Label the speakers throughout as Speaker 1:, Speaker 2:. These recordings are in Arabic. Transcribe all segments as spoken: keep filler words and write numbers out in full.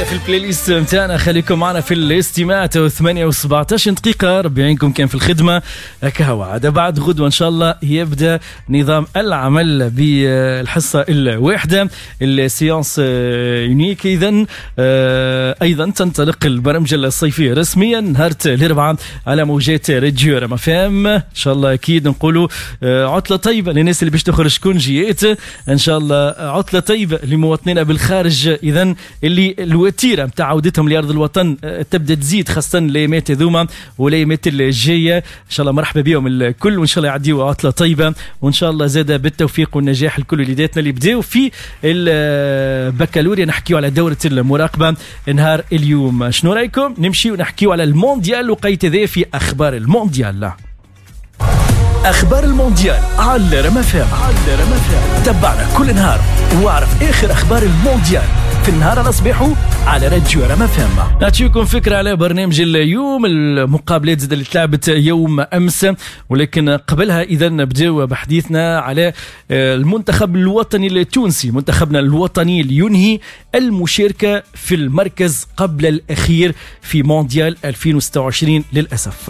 Speaker 1: في البلاي ليست متاعنا. خليكم معنا في الاستماع. ثمانية وسبعتاش دقيقة. ربي يعينكم كان في الخدمة كهوى. عاد بعد غدوة إن شاء الله يبدأ نظام العمل بالحصة الواحدة السيانس يونيك. إذن أيضا تنطلق البرمجة الصيفية رسميا نهار الأربعاء على موجات راديو رما فام. إن شاء الله أكيد نقولوا عطلة طيبة للناس اللي باش تخرج كونجيات. إن شاء الله عطلة طيبة لمواطنينا بالخارج. إذن اللي الوتيره نتاع عودتهم لارض الوطن تبدا تزيد خاصه الايامات هذوما والايامات الجايه. ان شاء الله مرحبا بهم الكل وان شاء الله يعديوا عطله طيبه وان شاء الله زاد بالتوفيق والنجاح لكل وليداتنا اللي بداوا في البكالوريا. نحكيوا على دوره المراقبه نهار اليوم. شنو رايكم نمشي ونحكيوا على المونديال وقيت ذا في اخبار المونديال. اخبار المونديال على رما فام. على رما فام تبعنا كل نهار واعرف اخر اخبار المونديال في النهار على صباحه على راديو رما فام. نعطيكم فكره على برنامج اليوم. المقابلات زاد اللي تلعبت يوم امس ولكن قبلها اذا نبداو بحديثنا على المنتخب الوطني التونسي. منتخبنا الوطني لينهي المشاركه في المركز قبل الاخير في مونديال ألفين وستة وعشرين للاسف.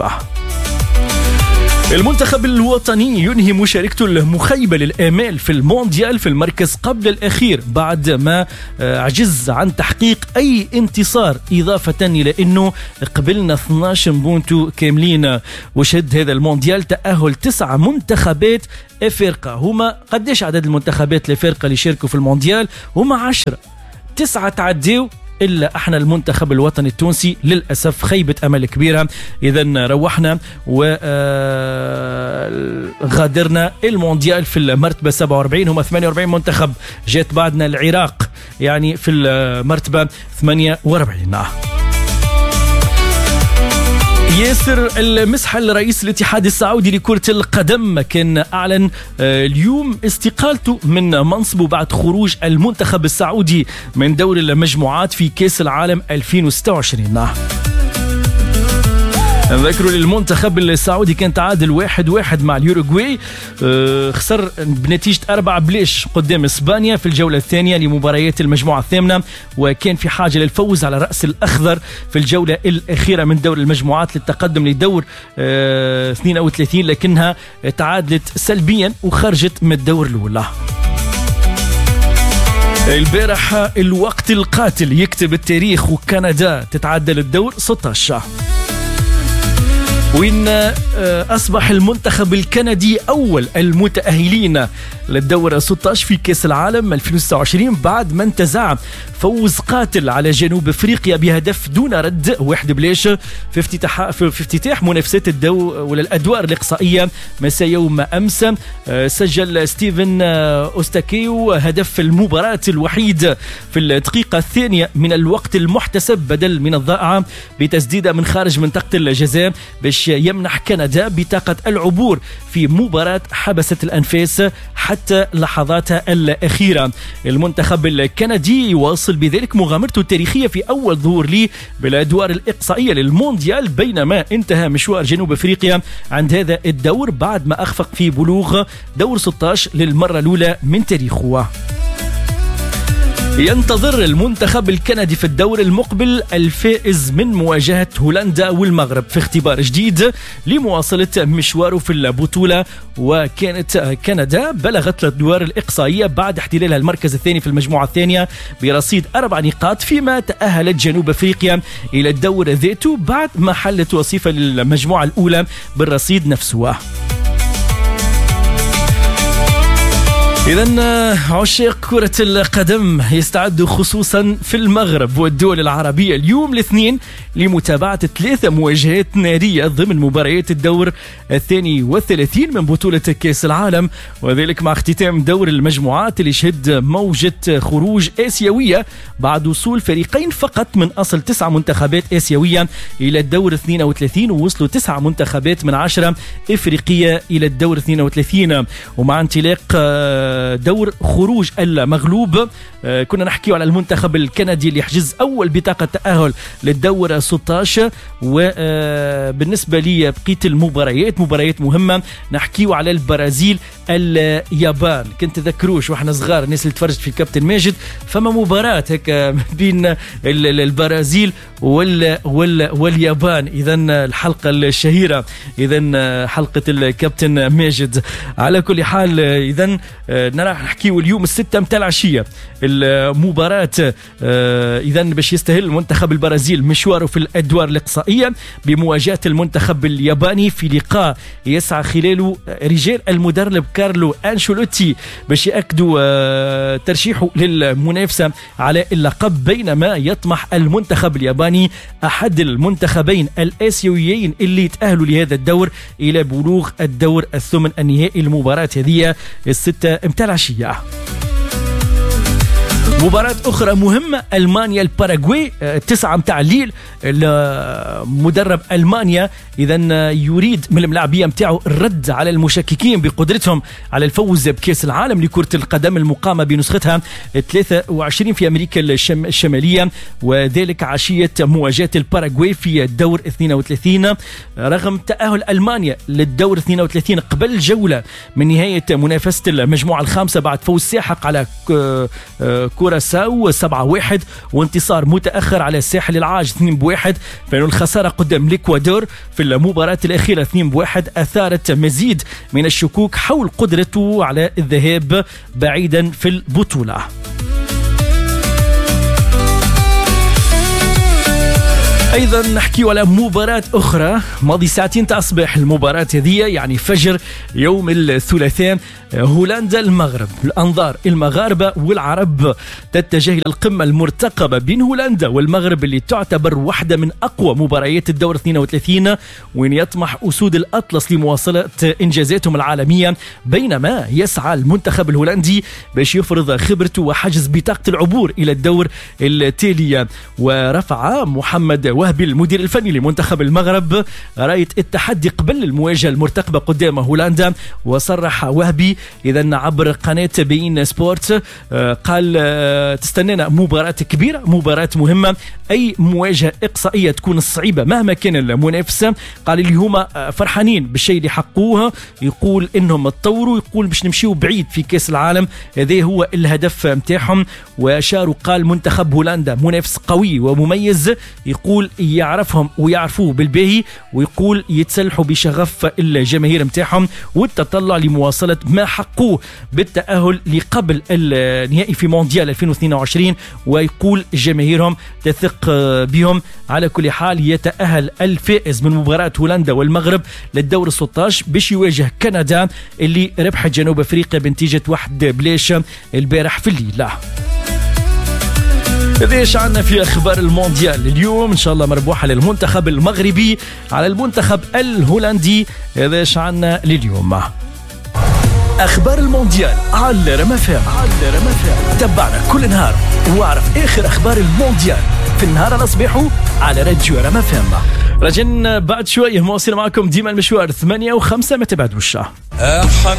Speaker 1: المنتخب الوطني ينهي مشاركته المخيبة للآمال في المونديال في المركز قبل الأخير بعد ما عجز عن تحقيق أي انتصار، إضافة إلى أنه قبلنا اثناش بونتو كاملين. وشهد هذا المونديال تأهل تسعة منتخبات أفريقيا. هما قديش عدد المنتخبات الأفريقيا اللي شاركوا في المونديال؟ هما عشرة. تسعة تعديوا إلا احنا المنتخب الوطني التونسي للأسف خيبة أمل كبيرة. إذن روحنا وغادرنا المونديال في المرتبة سبعة وأربعين. هم ثمانية وأربعين منتخب. جات بعدنا العراق يعني في المرتبة ثمانية وأربعين. ياسر المسحل رئيس الاتحاد السعودي لكرة القدم كان أعلن اليوم استقالته من منصبه بعد خروج المنتخب السعودي من دور المجموعات في كأس العالم ألفين وستة وعشرين. نذكروا للمنتخب السعودي كان تعادل واحد واحد مع اليوروغواي. أه خسر بنتيجة أربعة بليش قدام إسبانيا في الجولة الثانية لمباريات المجموعة الثامنة وكان في حاجة للفوز على رأس الأخضر في الجولة الأخيرة من دور المجموعات للتقدم لدور أه اثنين وثلاثين لكنها تعادلت سلبيا وخرجت من الدور الأول. البارح الوقت القاتل يكتب التاريخ وكندا تتعدل الدور ستة عشر وإن أصبح المنتخب الكندي أول المتأهلين للدور ستة عشر في كأس العالم ألفين وستة وعشرين بعد ما انتزع فوز قاتل على جنوب أفريقيا بهدف دون رد واحد بلاش في افتتاح في افتتاح منافسات الدو ولا الأدوار الإقصائية مساء يوم أمس. سجل ستيفن أوستاكيو هدف المباراة الوحيد في الدقيقة الثانية من الوقت المحتسب بدل من الضائعة بتسديدة من خارج منطقة الجزاء باش يمنح كندا بطاقة العبور في مباراة حبست الأنفاس حتى لحظاتها الأخيرة. المنتخب الكندي يواصل بذلك مغامرته التاريخية في أول ظهور لي بالأدوار الإقصائية للمونديال بينما انتهى مشوار جنوب أفريقيا عند هذا الدور بعد ما أخفق في بلوغ دور ستة عشر للمرة الأولى من تاريخه. ينتظر المنتخب الكندي في الدور المقبل الفائز من مواجهة هولندا والمغرب في اختبار جديد لمواصلة مشواره في البطولة. وكانت كندا بلغت الأدوار الإقصائية بعد احتلالها المركز الثاني في المجموعة الثانية برصيد أربع نقاط فيما تأهلت جنوب أفريقيا إلى الدور ذاته بعد ما حلت وصيفة للمجموعة الأولى بالرصيد نفسه. إذن عشاق كرة القدم يستعدوا خصوصا في المغرب والدول العربية اليوم الاثنين لمتابعة ثلاثة مواجهات نارية ضمن مباريات الدور الثاني والثلاثين من بطولة كأس العالم وذلك مع اختتام دور المجموعات اللي شهد موجة خروج آسيوية بعد وصول فريقين فقط من أصل تسعة منتخبات آسيوية إلى الدور اثنين وثلاثين ووصلوا تسعة منتخبات من عشرة إفريقية إلى الدور اثنين وثلاثين ومع انطلاق دور خروج المغلوب. كنا نحكي على المنتخب الكندي اللي يحجز أول بطاقة تأهل للدور ستة عشر. وبالنسبة لي بقية المباريات مباريات مهمة، نحكي على البرازيل اليابان. كنت تذكروش واحنا صغار الناس اللي تفرجت في الكابتن ماجد فما مباراة هيك بين البرازيل وال وال واليابان. إذا الحلقة الشهيرة إذا حلقة الكابتن ماجد. على كل حال إذا نراح نحكي اليوم الستة متاع العشية المباراة إذا باش يستهل المنتخب البرازيل مشواره في الأدوار الإقصائية بمواجهة المنتخب الياباني في لقاء يسعى خلاله رجال المدرب كارلو أنشيلوتي باش يأكدوا ترشيحه للمنافسة على اللقب، بينما يطمح المنتخب الياباني أحد المنتخبين الآسيويين اللي يتأهلوا لهذا الدور إلى بلوغ الدور الثمن النهائي. المباراة هذه الستة متاع العشية. مباراة أخرى مهمة ألمانيا الباراغواي تسعة متاع الليل. مدرب ألمانيا إذا يريد من الملاعبية متاعه الرد على المشككين بقدرتهم على الفوز بكأس العالم لكرة القدم المقامة بنسختها ثلاثة وعشرين في أمريكا الشمالية، وذلك عشية مواجهة الباراغواي في الدور اثنين وثلاثين. رغم تأهل ألمانيا للدور اثنين وثلاثين قبل جولة من نهاية منافسة المجموعة الخامسة بعد فوز ساحق على كوراساو سبعة واحد وانتصار متأخر على الساحل العاج اثنين بواحد، فإن الخسارة قدام الإكوادور في المباراة الأخيرة اثنين بواحد أثارت مزيد من الشكوك حول قدرته على الذهاب بعيدا في البطولة. أيضا نحكي على مباراة أخرى ماضي ساعتين تصبح المباراة هذه يعني فجر يوم الثلاثاء. هولندا المغرب. الأنظار المغاربة والعرب تتجه إلى القمة المرتقبة بين هولندا والمغرب اللي تعتبر واحدة من أقوى مباريات الدور اثنين وثلاثين، وين يطمح أسود الأطلس لمواصلة إنجازاتهم العالمية، بينما يسعى المنتخب الهولندي باش يفرض خبرته وحجز بطاقة العبور إلى الدور التالي. ورفع محمد وهبي المدير الفني لمنتخب المغرب راية التحدي قبل المواجهة المرتقبة قدام هولندا، وصرح وهبي إذا عبر قناة بين سبورت قال تستنانا مباراة كبيرة مباراة مهمة، أي مواجهة إقصائية تكون صعيبة مهما كان المنافسة. قال اللي هما فرحانين بالشيء اللي حقوه، يقول إنهم تطوروا، يقول باش نمشيوا بعيد في كأس العالم، هذا هو الهدف متاعهم. وشاروا قال منتخب هولندا منافس قوي ومميز، يقول يعرفهم ويعرفوه بالباهي، ويقول يتسلحوا بشغف الجماهير متاعهم والتطلع لمواصلة ما حقوه بالتأهل لقبل النهائي في مونديال ألفين واثنين وعشرين، ويقول جماهيرهم تثق بهم. على كل حال يتأهل الفائز من مباراة هولندا والمغرب للدور ستة عشر باش يواجه كندا اللي ربحت جنوب افريقيا بنتيجة واحد بلاش البارح في الليل. ايش عنا في اخبار المونديال اليوم؟ ان شاء الله مربوحه للمنتخب المغربي على المنتخب الهولندي. ايش عنا لليوم؟ اخبار المونديال على رمفام. على رمفام تبعنا كل نهار واعرف اخر اخبار المونديال في النهار الاصبح على راديو رمفام. رجعنا بعد شويه مواصل معكم ديما المشوار ثمانية وخمسة، ما تبعدوش.